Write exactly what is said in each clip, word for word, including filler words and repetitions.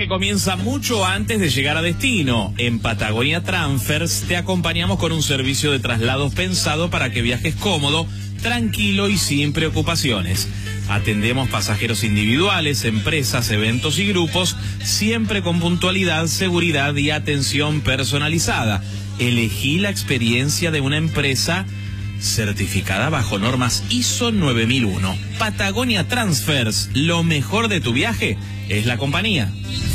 viaje comienza mucho antes de llegar a destino. En Patagonia Transfers te acompañamos con un servicio de traslados pensado para que viajes cómodo, tranquilo y sin preocupaciones. Atendemos pasajeros individuales, empresas, eventos y grupos, siempre con puntualidad, seguridad y atención personalizada. Elegí la experiencia de una empresa certificada bajo normas I S O nueve mil uno. Patagonia Transfers, lo mejor de tu viaje es la compañía.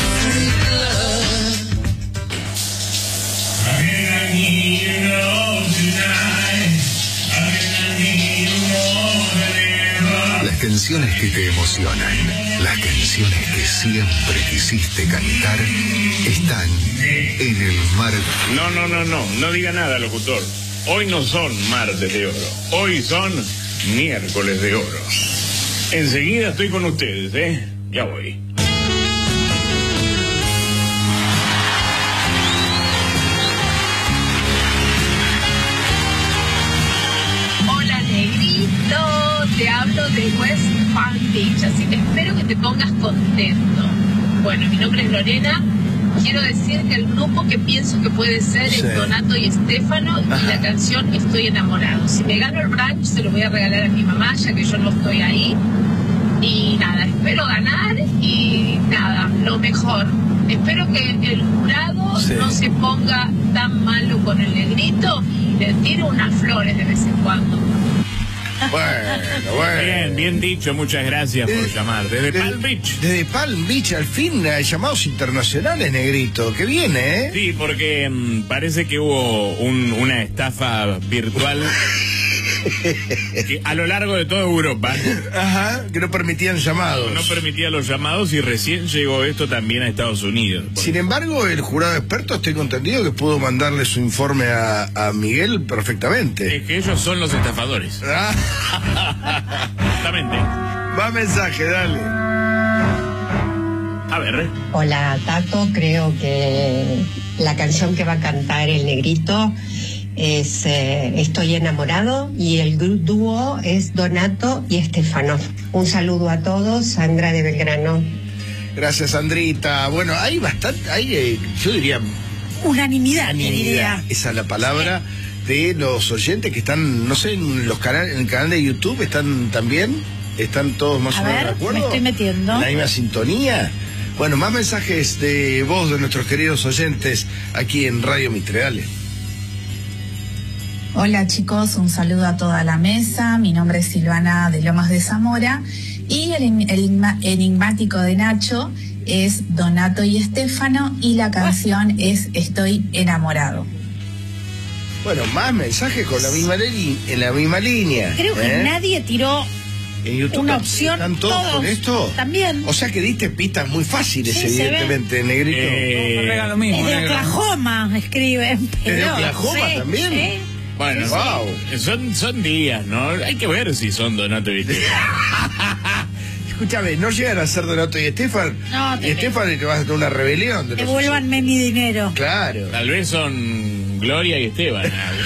Las canciones que te emocionan, las canciones que siempre quisiste cantar, están en el mar. No, no, no, no, no diga nada, locutor. Hoy no son martes de oro, hoy son miércoles de oro. Enseguida estoy con ustedes, ¿eh? Ya voy. Hola, negrito, te hablo de West Palm Beach, así que espero que te pongas contento. Bueno, mi nombre es Lorena. Quiero decir que el grupo que pienso que puede ser sí. es Donato y Estefano. Ajá. Y la canción Estoy Enamorado. Si me gano el brunch se lo voy a regalar a mi mamá, ya que yo no estoy ahí. Y nada, espero ganar y nada, lo mejor. Espero que el jurado sí. no se ponga tan malo con el negrito y le tire unas flores de vez en cuando. Bueno, bueno. Bien, bien dicho, muchas gracias desde, por llamar. Desde de, Palm Beach. Desde Palm Beach, al fin, hay llamados internacionales, negrito. Que viene, ¿eh? Sí, porque mmm, parece que hubo un, una estafa virtual que a lo largo de toda Europa. Ajá, que no permitían llamados. No, no permitía los llamados y recién llegó esto también a Estados Unidos. Sin embargo, el jurado experto, tengo entendido que pudo mandarle su informe a, a Miguel perfectamente. Es que ellos son los estafadores. Exactamente. Va mensaje, dale. A ver. Hola, Tato, creo que la canción que va a cantar el negrito es eh, Estoy Enamorado y el dúo es Donato y Estefano. Un saludo a todos, Sandra de Belgrano. Gracias, Sandrita. Bueno, hay bastante, hay, eh, yo diría... Unanimidad, unanimidad, diría. Esa es la palabra sí. de los oyentes que están, no sé, en los canales, en el canal de YouTube están también, están todos más a o menos ver, de acuerdo. Me estoy metiendo. ¿En la misma sintonía? Bueno, más mensajes de voz de nuestros queridos oyentes aquí en Radio Mitre. Dale. Hola chicos, un saludo a toda la mesa. Mi nombre es Silvana de Lomas de Zamora y el, el enigmático de Nacho es Donato y Estefano y la canción es Estoy Enamorado. Bueno, más mensajes con la misma en la misma línea. Creo que ¿eh? nadie tiró en YouTube una opción. ¿Están todos, todos con esto? También. O sea que diste pistas muy fáciles, sí, evidentemente, negrito. Eh, no, no, lo mismo, desde Oklahoma escriben. ¿Desde Oklahoma sí, también? Sí. Bueno, wow. son, son días, ¿no? Hay que ver si son Donato y Estefan. Escúchame, no llegan a ser Donato y Estefan. No, y Estefan y te vas a tener una rebelión. De Devuélvanme mi dinero. Claro. Tal vez son Gloria y Esteban.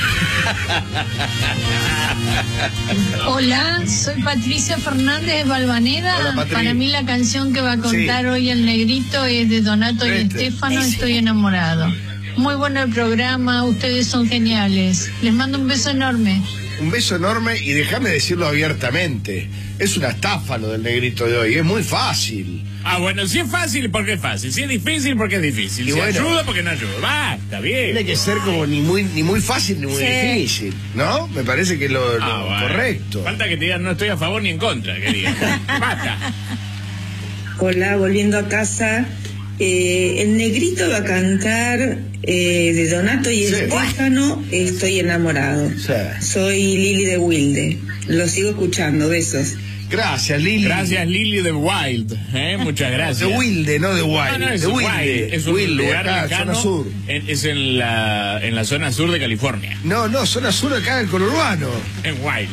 Hola, soy Patricia Fernández de Valvaneda. Hola, Para mí la canción que va a contar sí. hoy el negrito es de Donato este. y Estefano, Estoy Enamorado. Muy bueno el programa, ustedes son geniales. Les mando un beso enorme. Un beso enorme y déjame decirlo abiertamente. Es una estafa lo del negrito de hoy, es muy fácil. Ah, bueno, si es fácil, porque es fácil. Si es difícil, porque es difícil. Y si bueno, ayuda, porque no ayuda. Va, está bien. Tiene que ser como ni muy ni muy fácil ni muy sí. difícil, ¿no? Me parece que es lo, ah, lo bueno. correcto. Falta que te digan no estoy a favor ni en contra, que digan. Basta. Hola, volviendo a casa. Eh, el negrito va a cantar eh, de Donato y sí. Estefano, Estoy Enamorado. Sí. Soy Lili de Wilde. Lo sigo escuchando, besos. Gracias, Lili. Gracias, Lili de Wild. ¿eh? Muchas gracias. De Wilde, no de Wild. No, no, es de Wilde. Wild. Es un Wilde, lugar acá, lejano. Zona sur. En, es en la, en la zona sur de California. No, no, zona sur acá del conurbano. En Wild.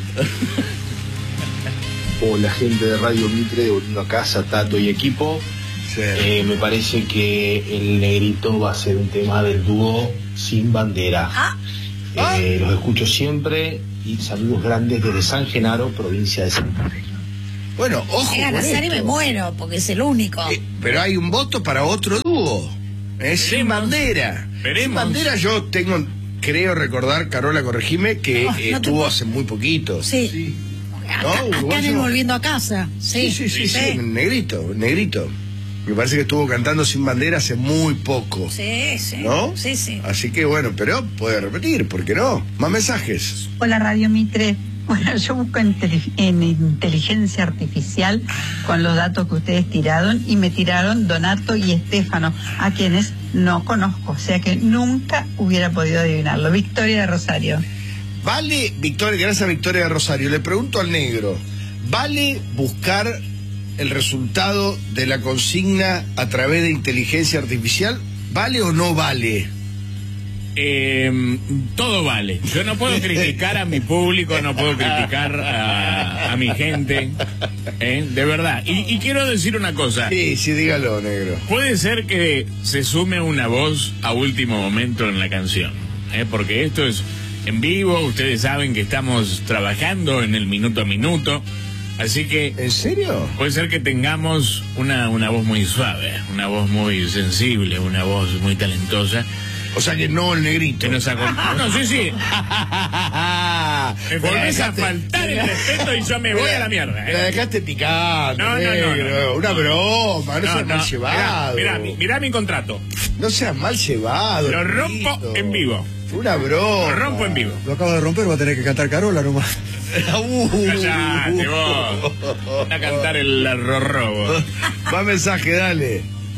Hola, gente de Radio Mitre, volviendo a casa, Tato y equipo. Sí. Eh, me parece que el negrito va a ser un tema del dúo Sin Bandera. ¿Ah? Eh, ¿Ah? Los escucho siempre y saludos grandes desde San Genaro, provincia de Santa Fe. Bueno, ojo Llega a con nacer y esto. me muero, porque es el único. Eh, pero hay un voto para otro dúo. Es Sin Bandera. Veremos. Sin Bandera yo tengo, creo recordar, Carola, corregime, que No, no eh, te estuvo puedo- hace muy poquito. Sí. Sí. Acá, No, acá en uruguayo. el Volviendo a Casa. Sí, Sí, sí, sí, sí, negrito, negrito. Me parece que estuvo cantando Sin Bandera hace muy poco. Sí, sí. ¿No? Sí, sí. Así que bueno, pero puede repetir, ¿por qué no? Más mensajes. Hola Radio Mitre. Bueno, yo busco en, tele- en inteligencia artificial con los datos que ustedes tiraron y me tiraron Donato y Estefano, a quienes no conozco, o sea que nunca hubiera podido adivinarlo. Victoria de Rosario. Vale, Victoria, gracias a Victoria de Rosario. Le pregunto al negro, ¿vale buscar el resultado de la consigna a través de inteligencia artificial? ¿Vale o no vale? Eh, todo vale. Yo no puedo criticar a mi público, no puedo criticar a, a mi gente, ¿eh? De verdad. Y, y quiero decir una cosa. Sí, sí, dígalo, negro. Puede ser que se sume una voz a último momento en la canción, ¿eh? Porque esto es en vivo, ustedes saben que estamos trabajando en el minuto a minuto, así que... ¿En serio? Puede ser que tengamos una, una voz muy suave, una voz muy sensible, una voz muy talentosa. O sea que no el negrito. Que nos acom- no, sí, sí. Me volvés a faltar el respeto y yo me voy a la mierda. Me ¿eh? la dejaste picando, No, no, no, negro. no, no. Una broma, no, No, seas no. mal llevado. Mirá, mirá, mirá mi contrato. No seas mal llevado. Lo negrito. rompo en vivo. Una broma. Lo rompo en vivo. Lo acabo de romper, va a tener que cantar Carola nomás. Uh, Cállate vos. A cantar el rorrobo. Más mensaje, dale.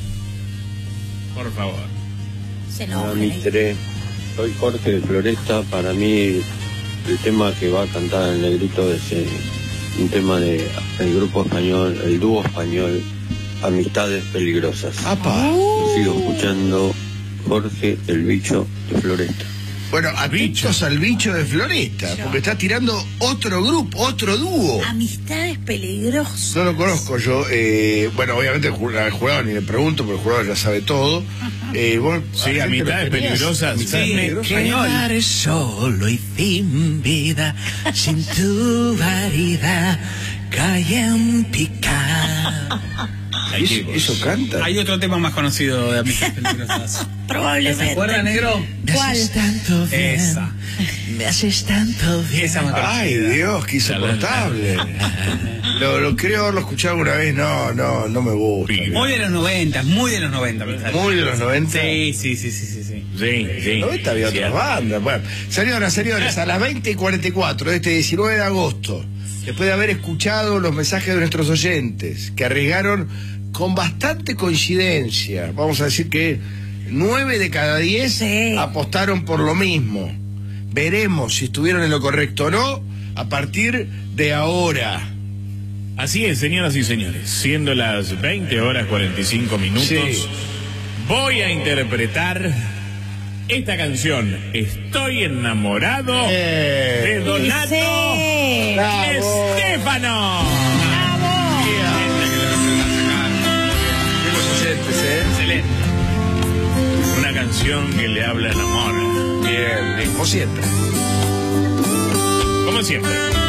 Por favor. Se Hola, enoja. Mitre. Soy Jorge de Floresta. Para mí el tema que va a cantar el negrito es eh, un tema de el grupo español, el dúo español, Amistades Peligrosas. ¡Apa! Lo sigo escuchando, Jorge el Bicho de Floresta. Bueno, atentos al bicho de Floresta, porque está tirando otro grupo, otro dúo. Amistades peligrosas. No lo conozco yo. Eh, bueno, obviamente el ju- al jugador ni le pregunto, porque el jugador ya sabe todo. Eh, vos, Sí, ¿a amistades gente lo tenías? peligrosas. Amistades Sí, me peligrosas. Quedaré solo y sin vida, sin tu varida, cae en picar. ¿Eso, eso canta? Hay otro tema más conocido de Amistades Peligrosas. Probablemente. ¿Se acuerda, negro? Me haces tanto bien, Esa. me haces tanto bien. Esa más Ay, conocida. Dios, qué insoportable. Lo, lo creo haberlo escuchado una vez, no, no, no me gusta. Muy de los noventa, muy de los noventa. Muy de los noventa. Sí, sí, sí, sí, sí. sí. Sí, sí. En los noventa había otras bandas. Bueno, señoras, señores, a las veinte y cuarenta y cuatro de este diecinueve de agosto, después de haber escuchado los mensajes de nuestros oyentes, que arriesgaron con bastante coincidencia, vamos a decir que nueve de cada diez Sí. apostaron por lo mismo. Veremos si estuvieron en lo correcto o no a partir de ahora. Así es, señoras y señores, siendo las veinte horas cuarenta y cinco minutos, Sí. voy a interpretar esta canción, Estoy enamorado Eh. de Donato Sí. ¡Bravo! Estefano. Excelente. Una canción que le habla al amor. Bien, como siempre. Como siempre.